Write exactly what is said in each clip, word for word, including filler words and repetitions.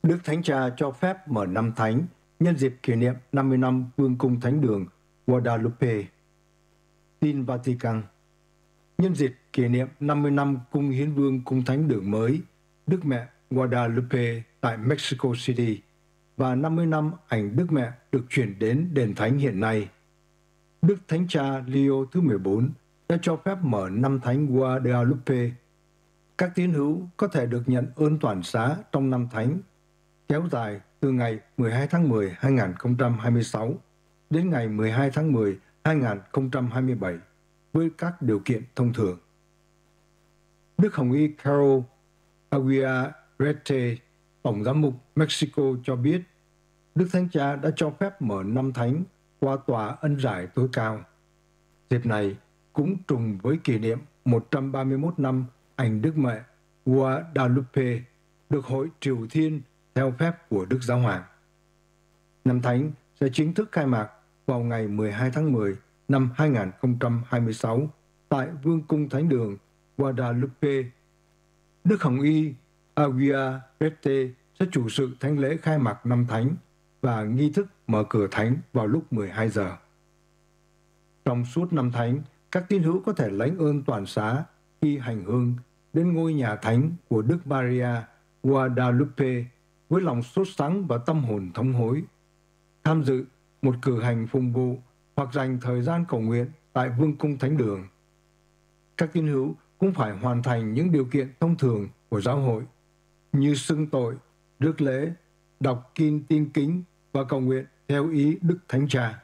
Đức Thánh Cha cho phép mở năm thánh nhân dịp kỷ niệm năm mươi năm Vương cung Thánh đường Guadalupe. Tin Vatican. Nhân dịp kỷ niệm năm mươi năm Cung Hiến Vương Cung Thánh đường mới, Đức Mẹ Guadalupe tại Mexico City và năm mươi năm ảnh Đức Mẹ được chuyển đến đền thánh hiện nay, Đức Thánh Cha Leo thứ mười bốn đã cho phép mở năm thánh Guadalupe. Các tín hữu có thể được nhận ơn toàn xá trong năm thánh, kéo dài từ ngày mười hai tháng mười năm hai nghìn không trăm hai mươi sáu đến ngày mười hai tháng mười năm hai nghìn không trăm hai mươi bảy với các điều kiện thông thường. Đức Hồng Y Carol Aguirre, Tổng giám mục Mexico cho biết, Đức Thánh Cha đã cho phép mở năm thánh qua tòa ân giải tối cao. Dịp này cũng trùng với kỷ niệm một trăm ba mươi mốt năm ảnh Đức Mẹ Guadalupe được Hội Triều Thiên theo phép của Đức Giáo Hoàng. Năm thánh sẽ chính thức khai mạc vào ngày mười hai tháng mười năm hai nghìn không trăm hai mươi sáu tại Vương cung Thánh đường Guadalupe. Đức Hồng Y Aguirre sẽ chủ sự thánh lễ khai mạc năm thánh và nghi thức mở cửa thánh vào lúc mười hai giờ. Trong suốt năm thánh, các tín hữu có thể lãnh ơn toàn xá khi hành hương đến ngôi nhà thánh của Đức Maria Guadalupe với lòng sốt sắng và tâm hồn thống hối, tham dự một cử hành phụng vụ hoặc dành thời gian cầu nguyện tại Vương cung Thánh đường. Các tín hữu cũng phải hoàn thành những điều kiện thông thường của giáo hội như xưng tội, rước lễ, đọc kinh tin kính và cầu nguyện theo ý Đức Thánh Cha.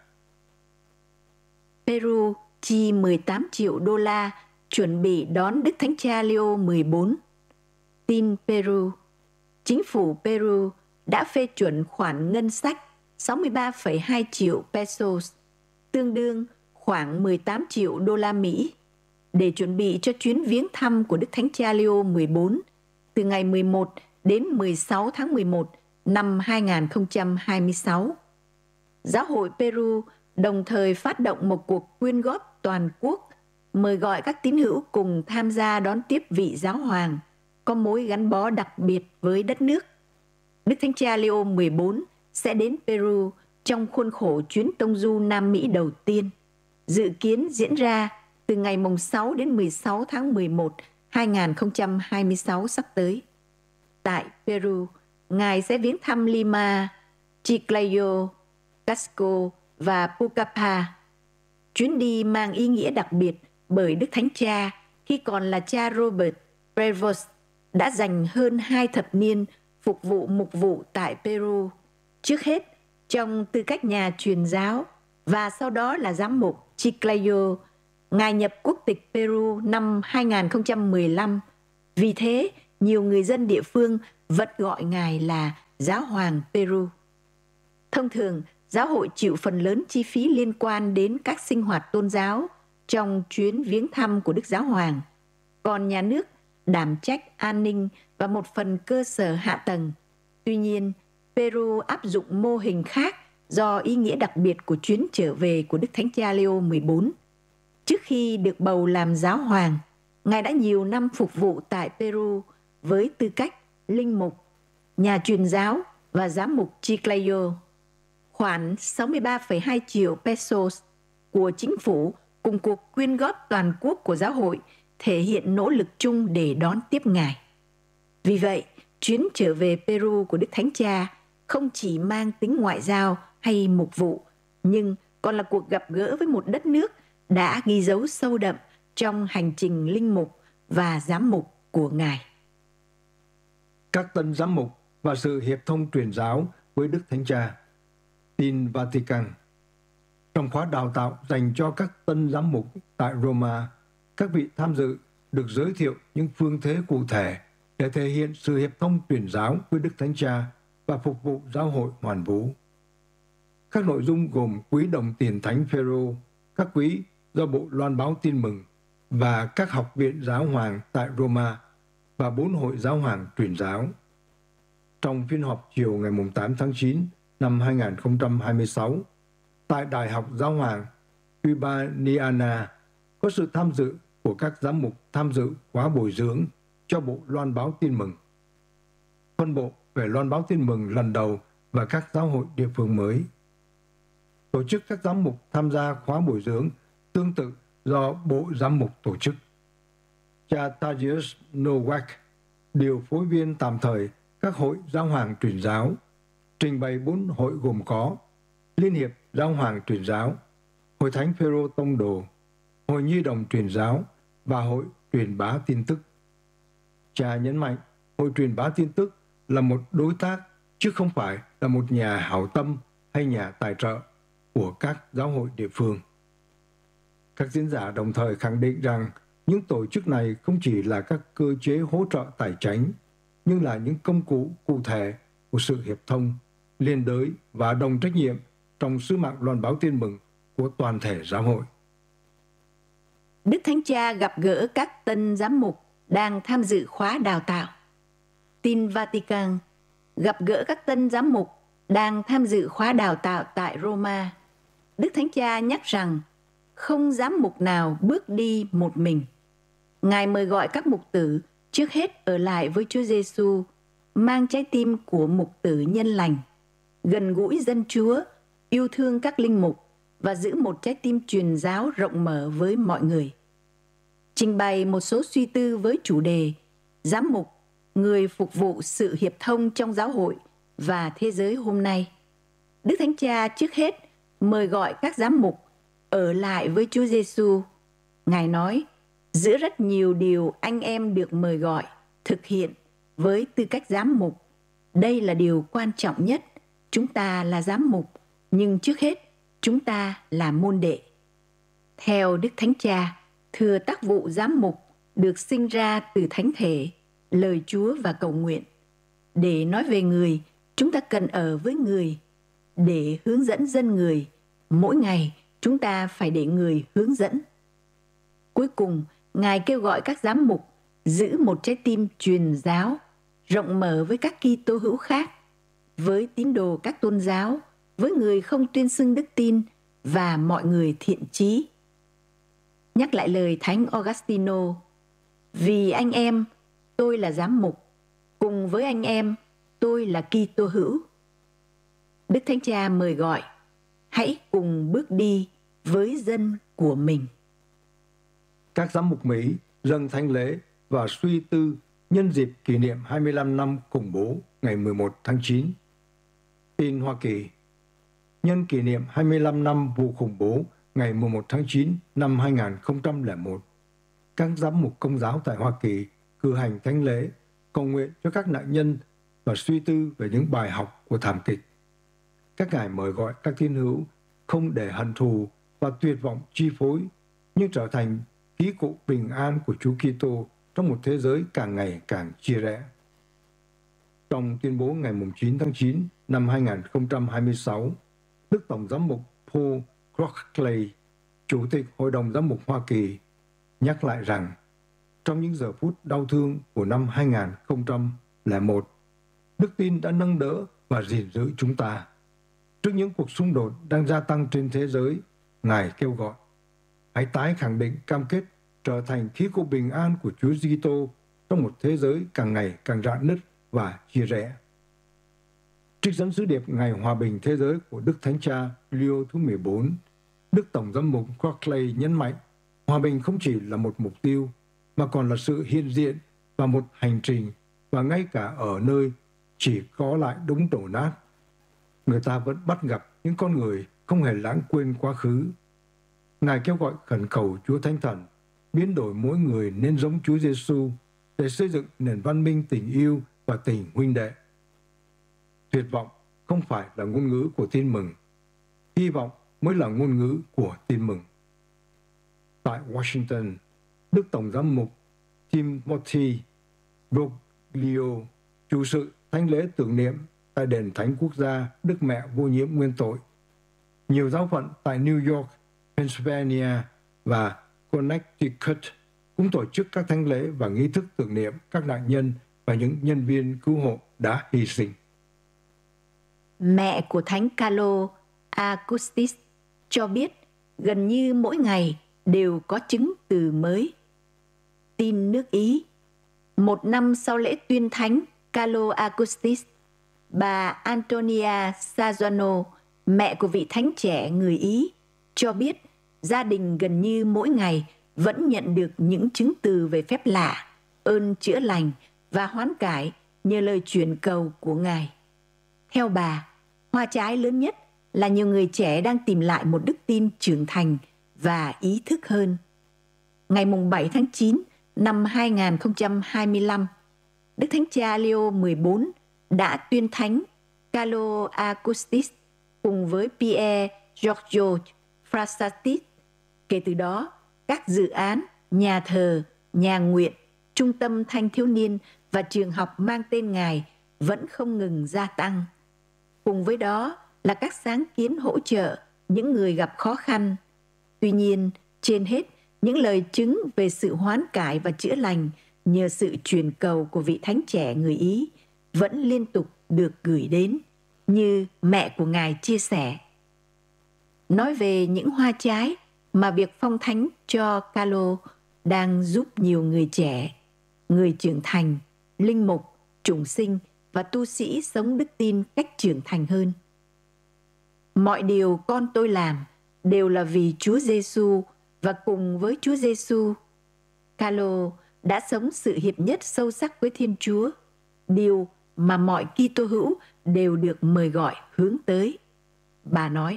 Peru chi mười tám triệu đô la chuẩn bị đón Đức Thánh Cha Leo mười bốn. Tin Peru. Chính phủ Peru đã phê chuẩn khoản ngân sách sáu mươi ba phẩy hai triệu pesos, tương đương khoảng mười tám triệu đô la Mỹ, để chuẩn bị cho chuyến viếng thăm của Đức Thánh Cha Leo mười bốn từ ngày mười một đến mười sáu tháng mười một năm hai nghìn không trăm hai mươi sáu. Giáo hội Peru đồng thời phát động một cuộc quyên góp toàn quốc, mời gọi các tín hữu cùng tham gia đón tiếp vị giáo hoàng có mối gắn bó đặc biệt với đất nước. Đức Thánh Cha Leo mười bốn sẽ đến Peru trong khuôn khổ chuyến tông du Nam Mỹ đầu tiên, dự kiến diễn ra từ ngày sáu đến mười sáu tháng mười một năm hai nghìn không trăm hai mươi sáu sắp tới. Tại Peru, Ngài sẽ viếng thăm Lima, Chiclayo, Cusco và Pucallpa. Chuyến đi mang ý nghĩa đặc biệt bởi Đức Thánh Cha khi còn là cha Robert Prevost đã dành hơn hai thập niên phục vụ mục vụ tại Peru, trước hết trong tư cách nhà truyền giáo và sau đó là giám mục Chiclayo. Ngài nhập quốc tịch Peru năm hai nghìn không trăm mười lăm, vì thế nhiều người dân địa phương vẫn gọi Ngài là Giáo hoàng Peru. Thông thường, giáo hội chịu phần lớn chi phí liên quan đến các sinh hoạt tôn giáo trong chuyến viếng thăm của Đức Giáo hoàng, còn nhà nước đảm trách an ninh và một phần cơ sở hạ tầng. Tuy nhiên, Peru áp dụng mô hình khác do ý nghĩa đặc biệt của chuyến trở về của Đức Thánh Cha Leo mười bốn. Trước khi được bầu làm giáo hoàng, Ngài đã nhiều năm phục vụ tại Peru với tư cách linh mục, nhà truyền giáo và giám mục Chiclayo. Khoản sáu mươi ba phẩy hai triệu pesos của chính phủ cùng cuộc quyên góp toàn quốc của giáo hội thể hiện nỗ lực chung để đón tiếp Ngài. Vì vậy, chuyến trở về Peru của Đức Thánh Cha không chỉ mang tính ngoại giao hay mục vụ, nhưng còn là cuộc gặp gỡ với một đất nước đã ghi dấu sâu đậm trong hành trình linh mục và giám mục của Ngài. Các tân giám mục và sự hiệp thông truyền giáo với Đức Thánh Cha. Tin Vatican. Trong khóa đào tạo dành cho các tân giám mục tại Roma, các vị tham dự được giới thiệu những phương thế cụ thể để thể hiện sự hiệp thông truyền giáo với Đức Thánh Cha và phục vụ giáo hội hoàn vũ. Các nội dung gồm quỹ đồng tiền Thánh Phêrô, các quỹ do Bộ Loan báo Tin mừng và các học viện giáo hoàng tại Roma và bốn hội giáo hoàng truyền giáo. Trong phiên họp chiều ngày tám tháng chín năm hai nghìn không trăm hai mươi sáu, tại Đại học Giáo hoàng Urbaniana, có sự tham dự của các giám mục tham dự khóa bồi dưỡng cho Bộ Loan báo Tin mừng. phân bộ về loan báo tin mừng lần đầu và các giáo hội địa phương mới. Tổ chức các giám mục tham gia khóa bồi dưỡng tương tự do Bộ Giám mục tổ chức. Cha Tadeusz Nowak, điều phối viên tạm thời các hội giáo hoàng truyền giáo, trình bày bốn hội gồm có Liên hiệp Giáo hoàng truyền giáo, Hội Thánh Phêrô Tông đồ, Hội Nhi đồng truyền giáo và Hội truyền bá tin tức. Cha nhấn mạnh Hội truyền bá tin tức là một đối tác chứ không phải là một nhà hảo tâm hay nhà tài trợ của các giáo hội địa phương. Các diễn giả đồng thời khẳng định rằng những tổ chức này không chỉ là các cơ chế hỗ trợ tài chính, nhưng là những công cụ cụ thể của sự hiệp thông, liên đới và đồng trách nhiệm trong sứ mạng loan báo tin mừng của toàn thể giáo hội. Đức Thánh Cha gặp gỡ các tân giám mục đang tham dự khóa đào tạo. Tin Vatican, gặp gỡ các tân giám mục đang tham dự khóa đào tạo tại Roma. Đức Thánh Cha nhắc rằng không giám mục nào bước đi một mình. Ngài mời gọi các mục tử trước hết ở lại với Chúa Giêsu, mang trái tim của mục tử nhân lành, gần gũi dân Chúa, yêu thương các linh mục và giữ một trái tim truyền giáo rộng mở với mọi người. Trình bày một số suy tư với chủ đề Giám mục, người phục vụ sự hiệp thông trong giáo hội và thế giới hôm nay. Đức Thánh Cha trước hết mời gọi các giám mục ở lại với Chúa Giêsu. Ngài nói, giữa rất nhiều điều anh em được mời gọi thực hiện với tư cách giám mục, đây là điều quan trọng nhất. Chúng ta là giám mục, nhưng trước hết chúng ta là môn đệ. Theo Đức Thánh Cha, thừa tác vụ giám mục được sinh ra từ thánh thể, lời Chúa và cầu nguyện. Để nói về người, chúng ta cần ở với người. Để hướng dẫn dân người, mỗi ngày chúng ta phải để người hướng dẫn. Cuối cùng, Ngài kêu gọi các giám mục giữ một trái tim truyền giáo, rộng mở với các Kitô hữu khác, với tín đồ các tôn giáo, với người không tuyên xưng đức tin và mọi người thiện chí. Nhắc lại lời Thánh Augustino, vì anh em, tôi là giám mục, cùng với anh em, tôi là Kitô hữu. Đức Thánh Cha mời gọi, hãy cùng bước đi với dân của mình. Các giám mục Mỹ dâng thánh lễ và suy tư nhân dịp kỷ niệm hai mươi lăm năm khủng bố ngày mười một tháng chín. Tin Hoa Kỳ, nhân kỷ niệm hai mươi lăm năm vụ khủng bố ngày mười một tháng chín năm hai nghìn không trăm lẻ một, các giám mục Công giáo tại Hoa Kỳ cử hành thánh lễ, cầu nguyện cho các nạn nhân và suy tư về những bài học của thảm kịch. Các ngài mời gọi các tín hữu không để hận thù và tuyệt vọng chi phối, nhưng trở thành khí cụ bình an của Chúa Kitô trong một thế giới càng ngày càng chia rẽ. Trong tuyên bố ngày chín tháng chín năm hai nghìn không trăm hai mươi sáu, Đức Tổng giám mục Paul Crockley, Chủ tịch Hội đồng Giám mục Hoa Kỳ, nhắc lại rằng trong những giờ phút đau thương của năm hai nghìn không trăm lẻ một, đức tin đã nâng đỡ và gìn giữ chúng ta. Trước những cuộc xung đột đang gia tăng trên thế giới, Ngài kêu gọi, hãy tái khẳng định cam kết trở thành khí cụ bình an của Chúa Kitô trong một thế giới càng ngày càng rạn nứt và chia rẽ. Trích dẫn sứ điệp Ngày Hòa bình Thế giới của Đức Thánh Cha Leo thứ mười bốn, Đức Tổng giám mục Crockley nhấn mạnh, hòa bình không chỉ là một mục tiêu, mà còn là sự hiện diện và một hành trình, và ngay cả ở nơi chỉ có lại đống đổ nát, người ta vẫn bắt gặp những con người không hề lãng quên quá khứ. Ngài kêu gọi khẩn cầu Chúa Thánh Thần biến đổi mỗi người nên giống Chúa Giêsu để xây dựng nền văn minh tình yêu và tình huynh đệ. Tuyệt vọng không phải là ngôn ngữ của tin mừng, hy vọng mới là ngôn ngữ của tin mừng. Tại Washington, Đức Tổng giám mục Timothy Broglio chủ sự thánh lễ tưởng niệm tại đền Thánh Quốc gia Đức Mẹ Vô nhiễm nguyên tội. Nhiều giáo phận tại New York, Pennsylvania và Connecticut cũng tổ chức các thánh lễ và nghi thức tưởng niệm các nạn nhân và những nhân viên cứu hộ đã hy sinh. Mẹ của Thánh Carlo Augustus cho biết gần như mỗi ngày đều có chứng từ mới. Tin nước Ý, một năm sau lễ tuyên thánh Carlo Augustus, bà Antonia Sazzano, mẹ của vị thánh trẻ người Ý, cho biết gia đình gần như mỗi ngày vẫn nhận được những chứng từ về phép lạ, ơn chữa lành và hoán cải nhờ lời truyền cầu của Ngài. Theo bà, hoa trái lớn nhất là nhiều người trẻ đang tìm lại một đức tin trưởng thành và ý thức hơn. Ngày bảy tháng chín năm hai nghìn không trăm hai mươi lăm, Đức Thánh Cha Leo mười bốn đã tuyên thánh Carlo Augustus cùng với Pier Giorgio Frassati. Kể từ đó, các dự án, nhà thờ, nhà nguyện, trung tâm thanh thiếu niên và trường học mang tên Ngài vẫn không ngừng gia tăng. Cùng với đó là các sáng kiến hỗ trợ những người gặp khó khăn. Tuy nhiên, trên hết, những lời chứng về sự hoán cải và chữa lành nhờ sự truyền cầu của vị thánh trẻ người Ý vẫn liên tục được gửi đến, như mẹ của Ngài chia sẻ. Nói về những hoa trái mà việc phong thánh cho Carlo đang giúp nhiều người trẻ, người trưởng thành, linh mục, chủng sinh và tu sĩ sống đức tin cách trưởng thành hơn. Mọi điều con tôi làm đều là vì Chúa Giêsu và cùng với Chúa Giêsu. Carlo đã sống sự hiệp nhất sâu sắc với Thiên Chúa, điều mà mọi Kitô hữu đều được mời gọi hướng tới. Bà nói,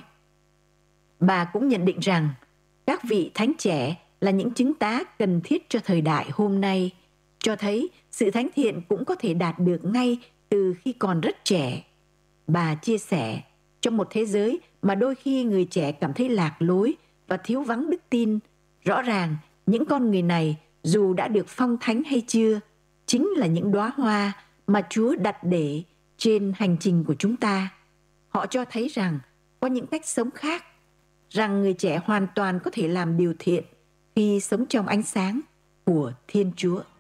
bà cũng nhận định rằng các vị thánh trẻ là những chứng tá cần thiết cho thời đại hôm nay, cho thấy sự thánh thiện cũng có thể đạt được ngay từ khi còn rất trẻ. Bà chia sẻ, trong một thế giới mà đôi khi người trẻ cảm thấy lạc lối và thiếu vắng đức tin, rõ ràng những con người này dù đã được phong thánh hay chưa, chính là những đóa hoa mà Chúa đặt để trên hành trình của chúng ta. Họ cho thấy rằng có những cách sống khác, rằng người trẻ hoàn toàn có thể làm điều thiện khi sống trong ánh sáng của Thiên Chúa.